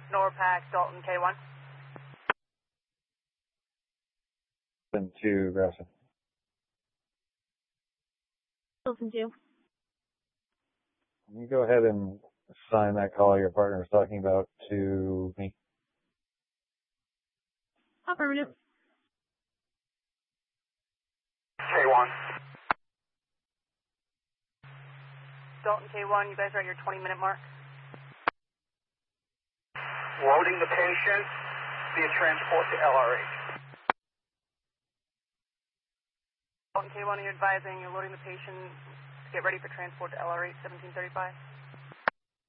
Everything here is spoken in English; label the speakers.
Speaker 1: Norpac, Dalton K1.
Speaker 2: Then to Grafton.
Speaker 3: Dalton 2.
Speaker 2: You go ahead and assign that call your partner was talking about to me.
Speaker 3: Affirmative.
Speaker 1: K1. Dalton K1, you guys are at your 20-minute mark.
Speaker 4: Loading the patient via transport to LRH.
Speaker 1: Dalton K1, you're advising you're loading the patient to get ready for transport to LRH 1735.